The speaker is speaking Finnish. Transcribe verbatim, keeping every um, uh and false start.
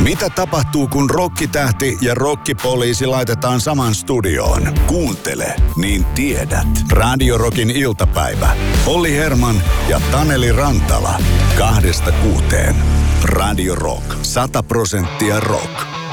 Mitä tapahtuu, kun rokkitähti ja rokkipoliisi laitetaan saman studioon? Kuuntele, niin tiedät. Radio Rockin iltapäivä. Olli Herman ja Taneli Rantala. Kahdesta kuuteen. Radio Rock. Sata prosenttia rock.